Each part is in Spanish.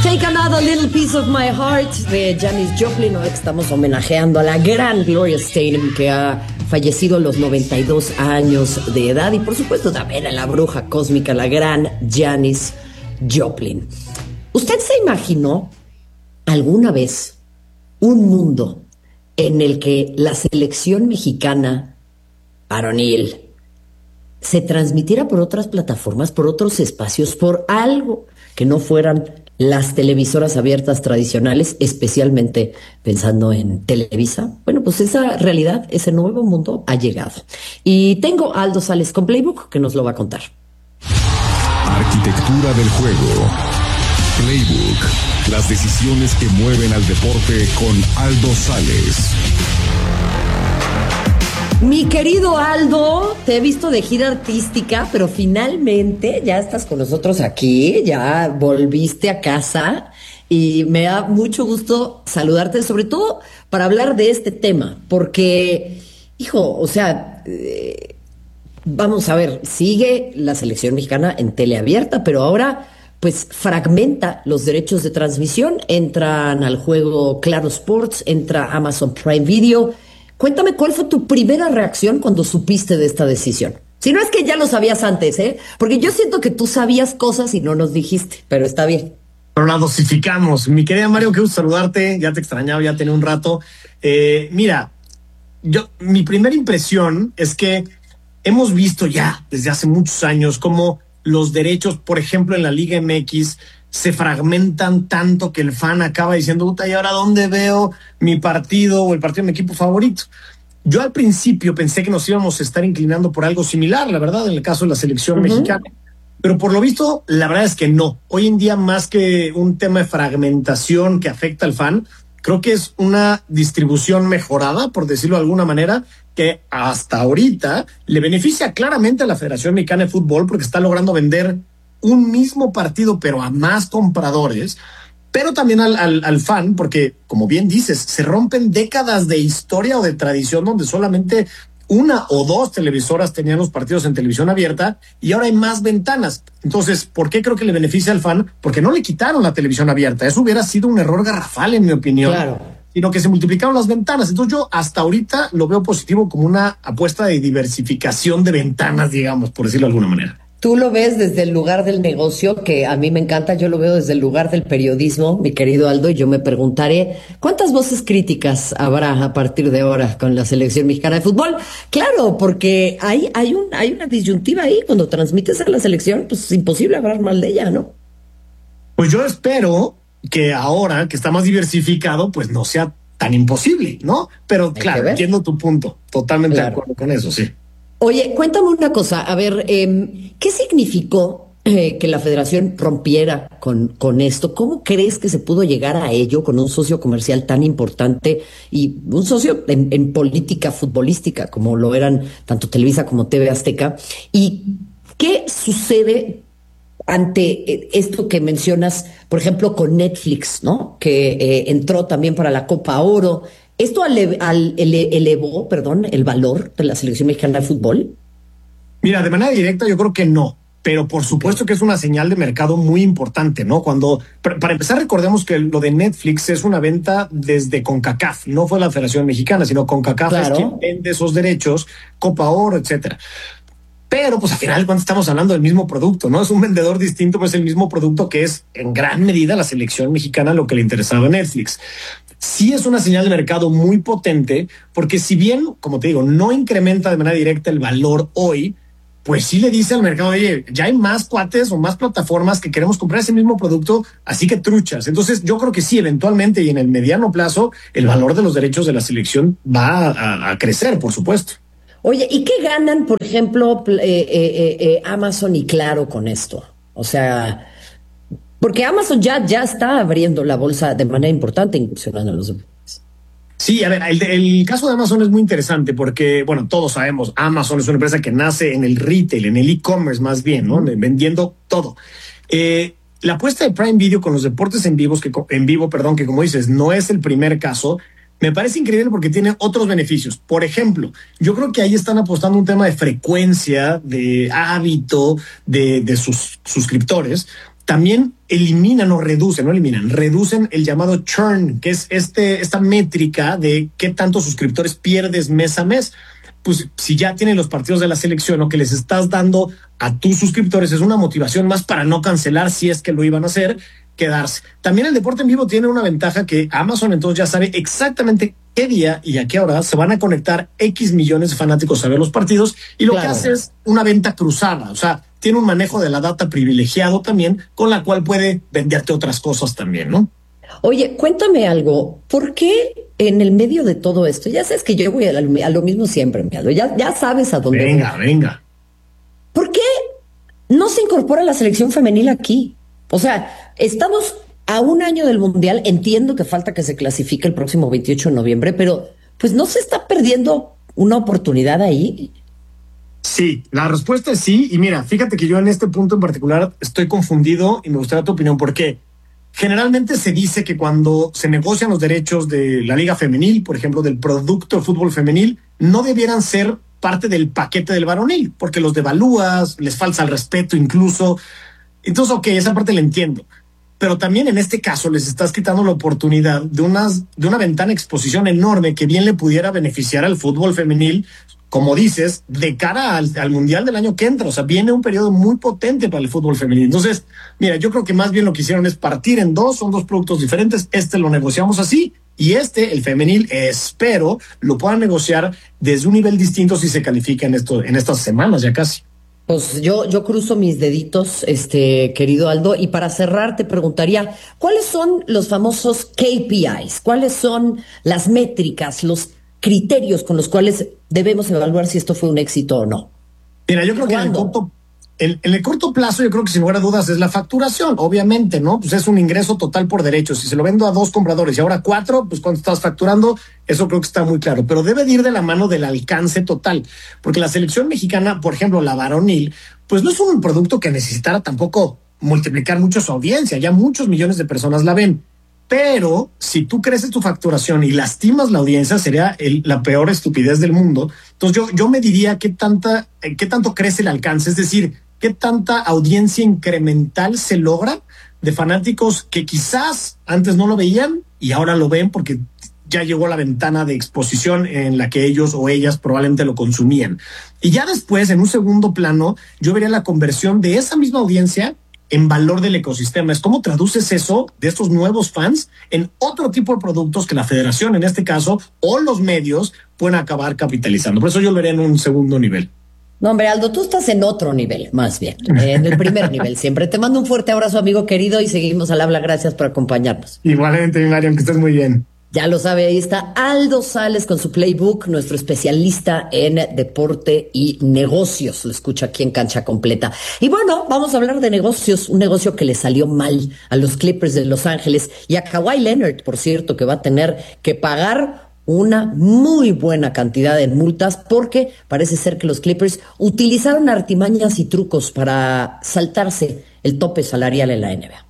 Take Another Little Piece of My Heart de Janis Joplin. Hoy estamos homenajeando a la gran Gloria Steinem, que ha fallecido a los 92 años de edad, y por supuesto también a la bruja cósmica, la gran Janis Joplin. ¿Usted se imaginó alguna vez un mundo en el que la selección mexicana varonil se transmitiera por otras plataformas, por otros espacios, por algo que no fueran las televisoras abiertas tradicionales, especialmente pensando en Televisa? Bueno, pues esa realidad, ese nuevo mundo ha llegado. Y tengo a Aldo Sales con Playbook, que nos lo va a contar. Arquitectura del juego. Playbook. Las decisiones que mueven al deporte con Aldo Sales. Mi querido Aldo, te he visto de gira artística, pero finalmente ya estás con nosotros aquí, ya volviste a casa y me da mucho gusto saludarte, sobre todo para hablar de este tema, porque, hijo, o sea, vamos a ver, sigue la selección mexicana en teleabierta, pero ahora pues fragmenta los derechos de transmisión, entran al juego Claro Sports, entra Amazon Prime Video. Cuéntame, ¿cuál fue tu primera reacción cuando supiste de esta decisión? Si no es que ya lo sabías antes, ¿eh? Porque yo siento que tú sabías cosas y no nos dijiste, pero está bien. Pero la dosificamos. Mi querida Mario, qué gusto saludarte. Ya te extrañaba, ya tenía un rato. Mira, mi primera impresión es que hemos visto ya desde hace muchos años cómo los derechos, por ejemplo, en la Liga MX, se fragmentan tanto que el fan acaba diciendo, puta, ¿y ahora dónde veo mi partido o el partido de mi equipo favorito? Yo al principio pensé que nos íbamos a estar inclinando por algo similar, la verdad, en el caso de la selección mexicana. Pero por lo visto, la verdad es que no. Hoy en día, más que un tema de fragmentación que afecta al fan, creo que es una distribución mejorada, por decirlo de alguna manera, que hasta ahorita le beneficia claramente a la Federación Mexicana de Fútbol porque está logrando vender un mismo partido, pero a más compradores, pero también al fan, porque, como bien dices, se rompen décadas de historia o de tradición donde solamente una o dos televisoras tenían los partidos en televisión abierta y ahora hay más ventanas. Entonces, ¿por qué creo que le beneficia al fan? Porque no le quitaron la televisión abierta. Eso hubiera sido un error garrafal, en mi opinión. Claro. Sino que se multiplicaron las ventanas. Entonces yo hasta ahorita lo veo positivo como una apuesta de diversificación de ventanas, digamos, por decirlo de alguna manera. Tú lo ves desde el lugar del negocio, que a mí me encanta. Yo lo veo desde el lugar del periodismo, mi querido Aldo, y yo me preguntaré, ¿cuántas voces críticas habrá a partir de ahora con la selección mexicana de fútbol? Claro, porque hay una disyuntiva ahí. Cuando transmites a la selección, pues es imposible hablar mal de ella, ¿no? Pues yo espero que ahora que está más diversificado, pues no sea tan imposible, ¿no? Pero claro, entiendo tu punto. Totalmente de acuerdo con eso, sí. Oye, cuéntame una cosa, a ver, ¿qué significó que la federación rompiera con esto? ¿Cómo crees que se pudo llegar a ello con un socio comercial tan importante y un socio en política futbolística como lo eran tanto Televisa como TV Azteca? ¿Y qué sucede ante esto que mencionas, por ejemplo, con Netflix, ¿no? Que entró también para la Copa Oro? ¿Esto elevó, el valor de la selección mexicana de fútbol? Mira, de manera directa yo creo que no, pero por supuesto que es una señal de mercado muy importante, ¿no? Para empezar, recordemos que lo de Netflix es una venta desde CONCACAF, no fue la Federación Mexicana, sino CONCACAF, claro, es quien vende esos derechos, Copa Oro, etcétera. Pero, pues, al final, cuando estamos hablando del mismo producto, ¿no? Es un vendedor distinto, pues el mismo producto que es, en gran medida, la selección mexicana, lo que le interesaba a Netflix. Sí es una señal de mercado muy potente, porque si bien, como te digo, no incrementa de manera directa el valor hoy, pues sí le dice al mercado, oye, ya hay más cuates o más plataformas que queremos comprar ese mismo producto, así que truchas. Entonces, yo creo que sí, eventualmente y en el mediano plazo, el valor de los derechos de la selección va a crecer, por supuesto. Oye, ¿y qué ganan, por ejemplo, Amazon y Claro con esto? O sea, porque Amazon ya está abriendo la bolsa de manera importante, incursionando en los deportes. Sí, a ver, el caso de Amazon es muy interesante porque, bueno, todos sabemos, Amazon es una empresa que nace en el retail, en el e-commerce más bien, ¿no? Vendiendo todo. La apuesta de Prime Video con los deportes en vivo, que como dices, no es el primer caso. Me parece increíble porque tiene otros beneficios. Por ejemplo, yo creo que ahí están apostando un tema de frecuencia, de hábito de sus suscriptores. también reducen el llamado churn, que es esta métrica de qué tantos suscriptores pierdes mes a mes. Pues si ya tienen los partidos de la selección o que les estás dando a tus suscriptores, es una motivación más para no cancelar si es que lo iban a hacer, quedarse. También el deporte en vivo tiene una ventaja que Amazon entonces ya sabe exactamente qué día y a qué hora se van a conectar X millones de fanáticos a ver los partidos, y lo que hace es una venta cruzada, o sea, tiene un manejo de la data privilegiado también, con la cual puede venderte otras cosas también, ¿no? Oye, cuéntame algo, ¿por qué en el medio de todo esto, ya sabes que yo voy a lo mismo siempre, ya sabes a dónde voy. Venga. ¿Por qué no se incorpora la selección femenil aquí? O sea, estamos a un año del Mundial, entiendo que falta que se clasifique el próximo 28 de noviembre, pero pues no se está perdiendo una oportunidad ahí. Sí, la respuesta es sí, y mira, fíjate que yo en este punto en particular estoy confundido y me gustaría tu opinión, porque generalmente se dice que cuando se negocian los derechos de la liga femenil, por ejemplo, del producto de fútbol femenil, no debieran ser parte del paquete del varonil, porque los devalúas, les falta el respeto incluso. Entonces, ok, esa parte la entiendo. Pero también en este caso les estás quitando la oportunidad de una ventana de exposición enorme que bien le pudiera beneficiar al fútbol femenil, como dices, de cara al Mundial del año que entra. O sea, viene un periodo muy potente para el fútbol femenil. Entonces, mira, yo creo que más bien lo que hicieron es partir en dos, son dos productos diferentes. Lo negociamos así, y el femenil, espero, lo puedan negociar desde un nivel distinto si se califica en estas semanas ya casi. Pues yo cruzo mis deditos, querido Aldo, y para cerrar te preguntaría, ¿cuáles son los famosos KPIs? ¿Cuáles son las métricas, los criterios con los cuales debemos evaluar si esto fue un éxito o no? Mira, yo creo que en el corto plazo, yo creo que sin lugar a dudas es la facturación, obviamente, ¿no? Pues es un ingreso total por derecho. Si se lo vendo a 2 compradores y ahora 4, pues ¿cuánto estás facturando? Eso creo que está muy claro, pero debe de ir de la mano del alcance total, porque la selección mexicana, por ejemplo, la varonil, pues no es un producto que necesitara tampoco multiplicar mucho su audiencia, ya muchos millones de personas la ven. Pero si tú creces tu facturación y lastimas la audiencia, sería la peor estupidez del mundo. Entonces yo me diría qué tanto crece el alcance, es decir, qué tanta audiencia incremental se logra de fanáticos que quizás antes no lo veían y ahora lo ven porque ya llegó la ventana de exposición en la que ellos o ellas probablemente lo consumían. Y ya después, en un segundo plano, yo vería la conversión de esa misma audiencia en valor del ecosistema. Es cómo traduces eso de estos nuevos fans en otro tipo de productos que la federación, en este caso, o los medios pueden acabar capitalizando. Por eso yo lo veré en un segundo nivel. No, hombre, Aldo, tú estás en otro nivel, más bien, en el primer nivel siempre. Te mando un fuerte abrazo, amigo querido, y seguimos al habla. Gracias por acompañarnos. Igualmente, Mariam, que estés muy bien. Ya lo sabe, ahí está Aldo Sales con su Playbook, nuestro especialista en deporte y negocios. Lo escucha aquí en Cancha Completa. Y bueno, vamos a hablar de negocios, un negocio que le salió mal a los Clippers de Los Ángeles y a Kawhi Leonard, por cierto, que va a tener que pagar una muy buena cantidad de multas porque parece ser que los Clippers utilizaron artimañas y trucos para saltarse el tope salarial en la NBA.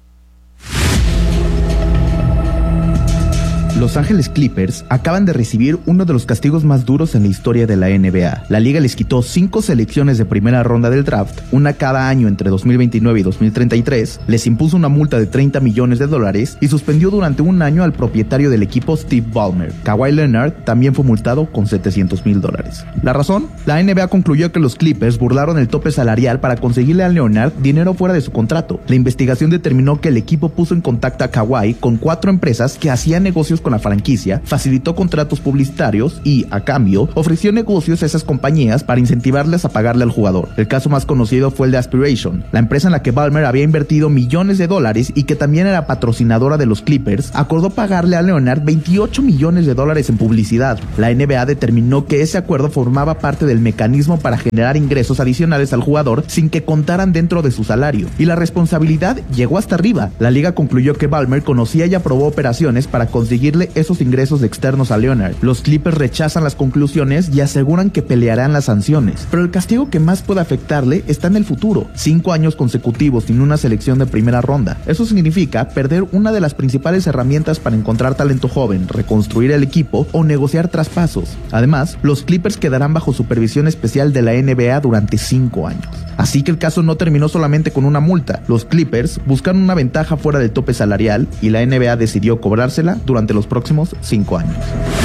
Los Ángeles Clippers acaban de recibir uno de los castigos más duros en la historia de la NBA. La liga les quitó 5 selecciones de primera ronda del draft, una cada año entre 2029 y 2033, les impuso una multa de $30 millones y suspendió durante un año al propietario del equipo Steve Ballmer. Kawhi Leonard también fue multado con $700,000. ¿La razón? La NBA concluyó que los Clippers burlaron el tope salarial para conseguirle a Leonard dinero fuera de su contrato. La investigación determinó que el equipo puso en contacto a Kawhi con 4 empresas que hacían negocios con la franquicia, facilitó contratos publicitarios y, a cambio, ofreció negocios a esas compañías para incentivarles a pagarle al jugador. El caso más conocido fue el de Aspiration, la empresa en la que Ballmer había invertido millones de dólares y que también era patrocinadora de los Clippers, acordó pagarle a Leonard $28 millones en publicidad. La NBA determinó que ese acuerdo formaba parte del mecanismo para generar ingresos adicionales al jugador sin que contaran dentro de su salario, y la responsabilidad llegó hasta arriba. La liga concluyó que Ballmer conocía y aprobó operaciones para conseguirle esos ingresos externos a Leonard. Los Clippers rechazan las conclusiones y aseguran que pelearán las sanciones, pero el castigo que más puede afectarle está en el futuro: 5 años consecutivos sin una selección de primera ronda. Eso significa perder una de las principales herramientas para encontrar talento joven, reconstruir el equipo o negociar traspasos. Además, los Clippers quedarán bajo supervisión especial de la NBA durante 5 años. Así que el caso no terminó solamente con una multa. Los Clippers buscaron una ventaja fuera del tope salarial y la NBA decidió cobrársela durante los próximos 5 años.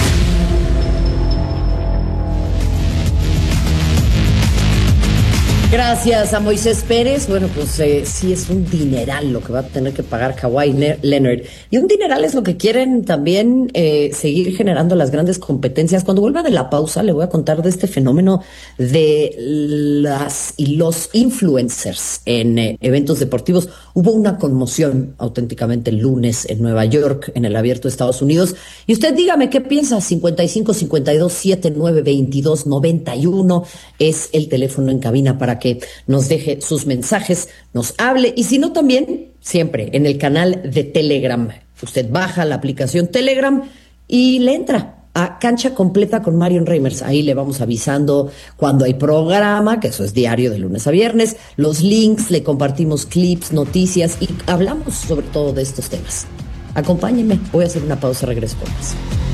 Gracias a Moisés Pérez. Bueno, pues sí es un dineral lo que va a tener que pagar Kawhi Leonard. Y un dineral es lo que quieren también seguir generando las grandes competencias. Cuando vuelva de la pausa le voy a contar de este fenómeno de las y los influencers en eventos deportivos. Hubo una conmoción auténticamente el lunes en Nueva York, en el Abierto de Estados Unidos. Y usted dígame qué piensa. 55-52-79-22-91 es el teléfono en cabina para que nos deje sus mensajes, nos hable, y si no también, siempre en el canal de Telegram. Usted baja la aplicación Telegram y le entra a Cancha Completa con Marion Reimers. Ahí le vamos avisando cuando hay programa, que eso es diario de lunes a viernes, los links, le compartimos clips, noticias y hablamos sobre todo de estos temas. Acompáñenme, voy a hacer una pausa, regreso con más.